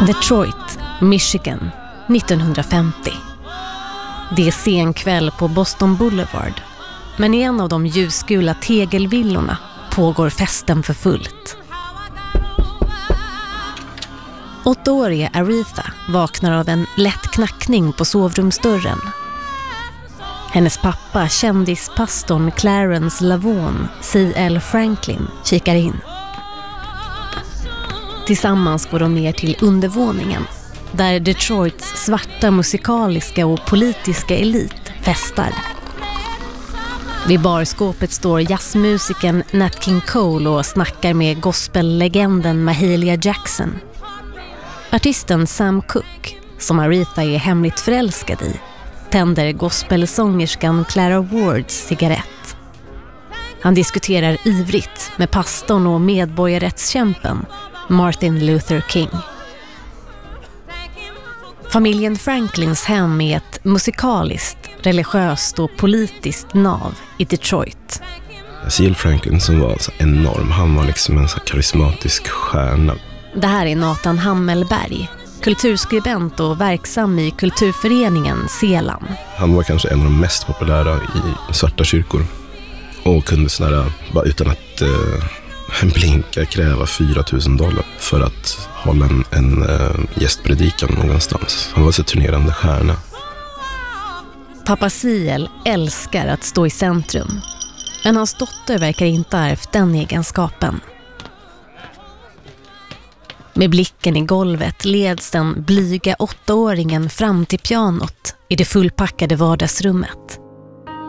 Detroit, Michigan, 1950. Det är sen kväll på Boston Boulevard, men i en av de ljusgula tegelvillorna pågår festen för fullt. 8-åriga Aretha vaknar av en lätt knackning på sovrumsdörren. Hennes pappa, kändispastorn Clarence Lavon, C.L. Franklin, kikar in. Tillsammans går de ner till undervåningen, där Detroits svarta musikaliska och politiska elit festar. Vid barskåpet står jazzmusikern Nat King Cole och snackar med gospellegenden Mahalia Jackson. Artisten Sam Cooke, som Aretha är hemligt förälskad i, tänder gospelsångerskan Clara Wards cigarett. Han diskuterar ivrigt med pastorn och medborgarrättskämpen Martin Luther King. Familjen Franklins hem är ett musikaliskt, religiöst och politiskt nav i Detroit. C.L. Franklin som var så enorm, han var liksom en så karismatisk stjärna. Det här är Nathan Hammelberg, kulturskribent och verksam i kulturföreningen Selam. Han var kanske en av de mest populära i svarta kyrkor och kunde sådär, bara utan att blinka, kräva $4,000 för att hålla en gästpredikan någonstans. Han var så turnerande stjärna. Pappa C.L. älskar att stå i centrum, men hans dotter verkar inte ha ärvt den egenskapen. Med blicken i golvet leds den blyga 8-åringen fram till pianot i det fullpackade vardagsrummet.